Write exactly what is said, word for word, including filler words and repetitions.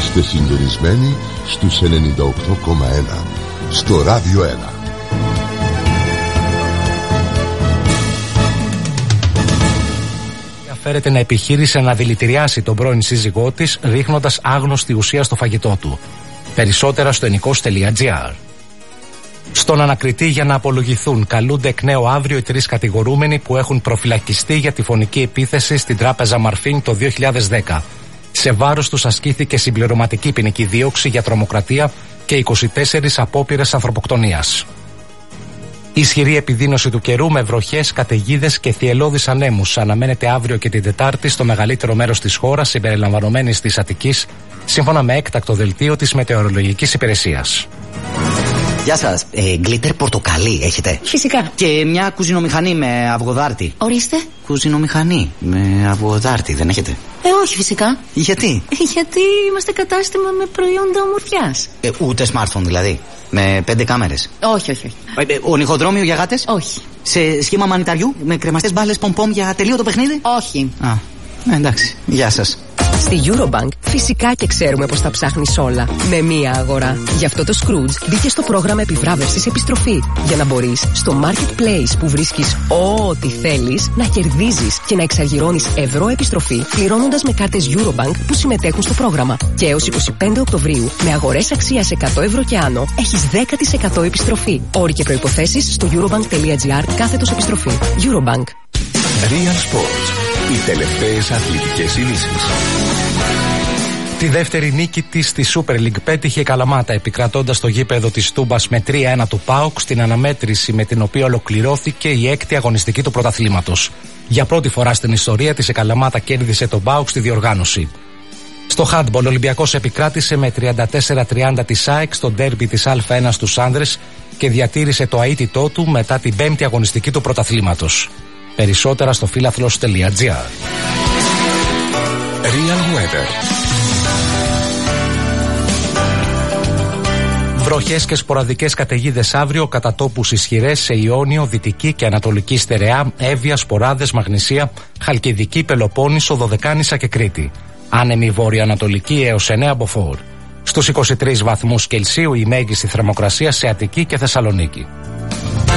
Είστε συντονισμένοι στους ενενήντα οκτώ κόμμα ένα στο Ράδιο ένα. Φέρεται να επιχείρησε να δηλητηριάσει τον πρώην σύζυγό της, ρίχνοντας άγνωστη ουσία στο φαγητό του. Περισσότερα στο ενικός τελεία τζι άρ. Στον ανακριτή για να απολογηθούν καλούνται εκ νέου αύριο οι τρεις κατηγορούμενοι που έχουν προφυλακιστεί για τη φωνική επίθεση στην τράπεζα Μαρφίν το δύο χιλιάδες δέκα. Σε βάρος τους ασκήθηκε συμπληρωματική ποινική δίωξη για τρομοκρατία και είκοσι τέσσερις απόπειρες ανθρωποκτονίας. Ισχυρή επιδείνωση του καιρού με βροχές, καταιγίδες και θυελλώδεις ανέμους αναμένεται αύριο και την Τετάρτη στο μεγαλύτερο μέρος της χώρας, συμπεριλαμβανομένης της Αττικής, σύμφωνα με έκτακτο δελτίο της Μετεωρολογικής Υπηρεσίας. Γεια σας. Ε, γκλίτερ πορτοκαλί έχετε? Φυσικά. Και μια κουζινομηχανή με αυγοδάρτη. Ορίστε. Κουζινομηχανή με αυγοδάρτη δεν έχετε? Ε, όχι φυσικά. Γιατί? Γιατί είμαστε κατάστημα με προϊόντα ομορφιάς. Ε, ούτε smartphone δηλαδή? Με πέντε κάμερες? Όχι, όχι, όχι. Ε, ε, ονυχοδρόμιο για γάτες? Όχι. Σε σχήμα μανιταριού με κρεμαστές μπάλες πομπομ για τελείωτο παιχνίδι? Όχι. Α, ε, εντάξει. Γεια σας. Στη Eurobank φυσικά και ξέρουμε πως τα ψάχνεις όλα με μία αγορά. Γι' αυτό το Scrooge μπήκε στο πρόγραμμα επιβράβευσης επιστροφή. Για να μπορείς στο Marketplace που βρίσκεις ό,τι θέλεις να κερδίζεις και να εξαργυρώνεις ευρώ επιστροφή πληρώνοντας με κάρτες Eurobank που συμμετέχουν στο πρόγραμμα. Και έως είκοσι πέντε Οκτωβρίου με αγορές αξίας εκατό ευρώ και άνω έχεις δέκα τοις εκατό επιστροφή. Όροι και προϋποθέσεις στο eurobank.gr κάθετος επιστροφή. Eurobank. Real Sports. Οι τελευταίες αθλητικές ειδήσεις. Τη δεύτερη νίκη της στη Super League πέτυχε η Καλαμάτα, επικρατώντας το γήπεδο της Τούμπας με τρία ένα του ΠΑΟΚ στην αναμέτρηση με την οποία ολοκληρώθηκε η έκτη αγωνιστική του πρωταθλήματος. Για πρώτη φορά στην ιστορία της η Καλαμάτα κέρδισε τον ΠΑΟΚ στη διοργάνωση. Στο handball, ο Ολυμπιακός επικράτησε με τριάντα τέσσερα τριάντα της ΑΕΚ στο ντέρμπι της Α1 στους άνδρες και διατήρησε το αίτητό του μετά την πέμπτη αγωνιστική του πρωταθλήματος. Περισσότερα στο φίλαθλος τελεία τζι άρ. Real Weather. Βροχές και σποραδικές καταιγίδες αύριο, κατά τόπους ισχυρές σε Ιόνιο, Δυτική και Ανατολική Στερεά, Εύβοια, Σποράδες, Μαγνησία, Χαλκιδική, Πελοπόννησο, Δωδεκάνησα και Κρήτη. Άνεμη βόρειο-ανατολική έως εννέα μποφόρ. Στους είκοσι τρεις βαθμούς Κελσίου η μέγιστη θερμοκρασία σε Αττική και Θεσσαλονίκη.